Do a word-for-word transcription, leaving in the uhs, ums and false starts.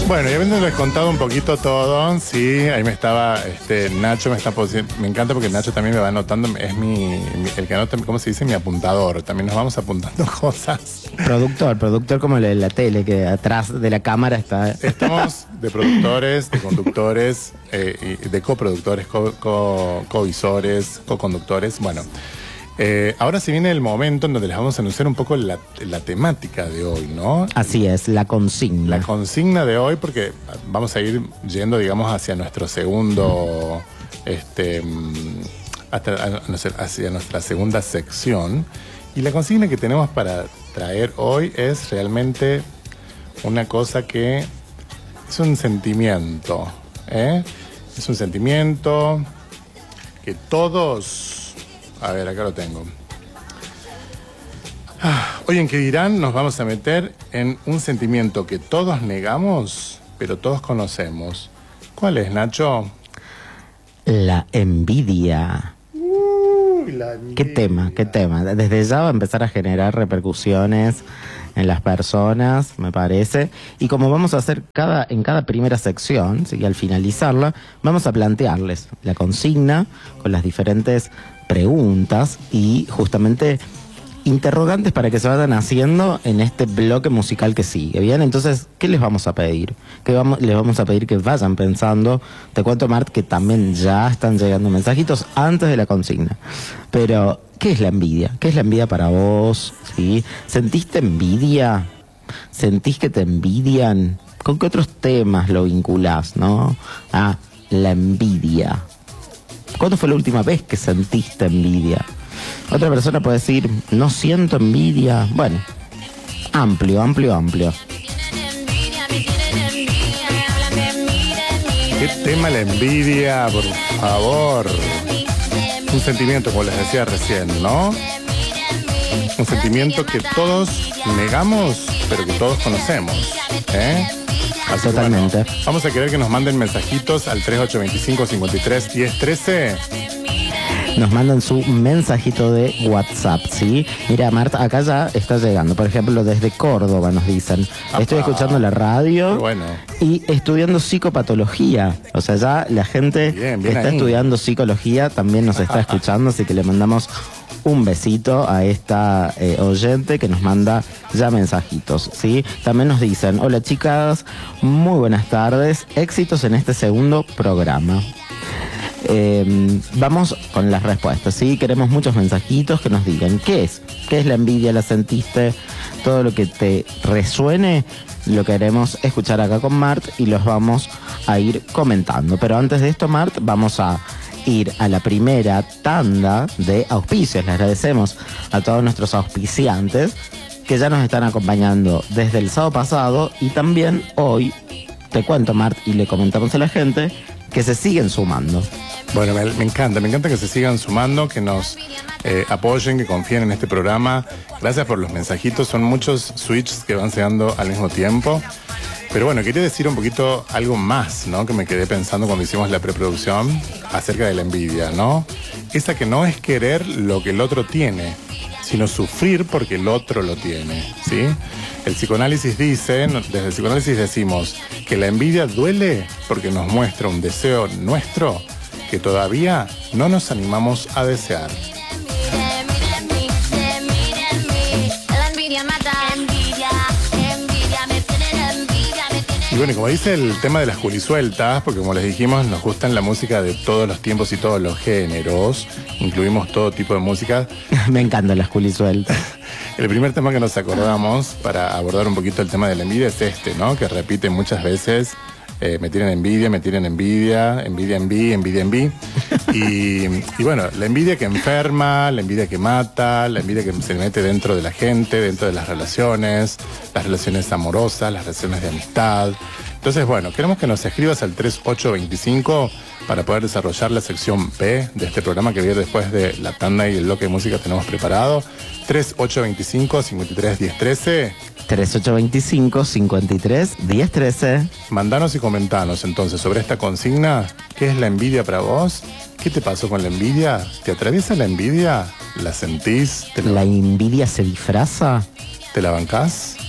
Bueno, y habiéndoles contado un poquito todo, sí, ahí me estaba, este, Nacho me está posicionando, me encanta porque Nacho también me va anotando, es mi, mi el que anota, ¿cómo se dice? Mi apuntador, también nos vamos apuntando cosas. Productor, productor como la, la tele, que atrás de la cámara está... Estamos de productores, de conductores, eh, y de coproductores, co, co, covisores, co-conductores, bueno. Eh, ahora se viene el momento en donde les vamos a anunciar un poco la, la temática de hoy, ¿no? Así es, la consigna. La consigna de hoy, porque vamos a ir yendo, digamos, hacia nuestro segundo, este, hasta, hacia nuestra segunda sección. Y la consigna que tenemos para traer hoy es realmente una cosa que es un sentimiento, ¿eh? Es un sentimiento que todos... A ver, acá lo tengo. Ah, hoy en ¿Qué dirán? Nos vamos a meter en un sentimiento que todos negamos, pero todos conocemos. ¿Cuál es, Nacho? La envidia. Uy, la envidia. ¿Qué tema? ¿Qué tema? Desde ya va a empezar a generar repercusiones en las personas, me parece. Y como vamos a hacer cada en cada primera sección, ¿sí? Al finalizarla, vamos a plantearles la consigna con las diferentes preguntas y justamente interrogantes para que se vayan haciendo en este bloque musical que sigue, ¿bien? Entonces, ¿qué les vamos a pedir? ¿Qué vamos, les vamos a pedir que vayan pensando? Te cuento, Mart, que también ya están llegando mensajitos antes de la consigna. Pero, ¿qué es la envidia? ¿Qué es la envidia para vos? ¿Sí? ¿Sentiste envidia? ¿Sentís que te envidian? ¿Con qué otros temas lo vinculás, no? Ah, la envidia. ¿Cuándo fue la última vez que sentiste envidia? Otra persona puede decir, no siento envidia. Bueno, amplio, amplio, amplio. ¿Qué tema la envidia, por favor? Un sentimiento, como les decía recién, ¿no? Un sentimiento que todos negamos, pero que todos conocemos, ¿eh? Así Totalmente. Que, bueno, vamos a querer que nos manden mensajitos al tres ocho dos cinco, cinco tres, uno cero uno tres. Nos mandan su mensajito de WhatsApp, ¿sí? Mira, Marta, acá ya está llegando. Por ejemplo, desde Córdoba nos dicen, estoy escuchando la radio bueno. y estudiando psicopatología. O sea, ya la gente bien, bien que está ahí. estudiando psicología también nos está escuchando, así que le mandamos un besito a esta eh, oyente que nos manda ya mensajitos, ¿sí? También nos dicen, hola chicas, muy buenas tardes, éxitos en este segundo programa. Eh, vamos con las respuestas, ¿sí? Queremos muchos mensajitos que nos digan ¿qué es? ¿Qué es la envidia? ¿La sentiste? Todo lo que te resuene lo queremos escuchar acá con Mart y los vamos a ir comentando. Pero antes de esto, Mart, vamos a ir a la primera tanda de auspicios. Le agradecemos a todos nuestros auspiciantes que ya nos están acompañando desde el sábado pasado y también hoy, te cuento, Mart, y le comentamos a la gente que se siguen sumando. Bueno, me, me encanta, me encanta que se sigan sumando, que nos eh, apoyen, que confíen en este programa. Gracias por los mensajitos, son muchos switches que van llegando al mismo tiempo. Pero bueno, quería decir un poquito algo más, ¿no? Que me quedé pensando cuando hicimos la preproducción acerca de la envidia, ¿no? Esa que no es querer lo que el otro tiene, sino sufrir porque el otro lo tiene, ¿sí? El psicoanálisis dice, desde el psicoanálisis decimos que la envidia duele porque nos muestra un deseo nuestro que todavía no nos animamos a desear. Y bueno, como dice el tema de las culisueltas, porque como les dijimos, nos gustan la música de todos los tiempos y todos los géneros, incluimos todo tipo de música. Me encantan las culisueltas. El primer tema que nos acordamos para abordar un poquito el tema de la envidia es este, ¿no? Que repite muchas veces, eh, me tienen envidia, me tienen envidia, envidia, envidia, envidia, envidia. Y, y bueno, la envidia que enferma, la envidia que mata, la envidia que se mete dentro de la gente, dentro de las relaciones, las relaciones amorosas, las relaciones de amistad. Entonces, bueno, queremos que nos escribas al tres ocho dos cinco para poder desarrollar la sección B de este programa que viene después de la tanda y el bloque de música que tenemos preparado. tres ocho dos cinco, cinco tres, uno cero uno tres. tres ocho dos cinco, cinco tres, uno cero uno tres. Mandanos y comentanos entonces sobre esta consigna. ¿Qué es la envidia para vos? ¿Qué te pasó con la envidia? ¿Te atraviesa la envidia? ¿La sentís? ¿Te la, ¿La envidia se disfraza? ¿Te la bancás?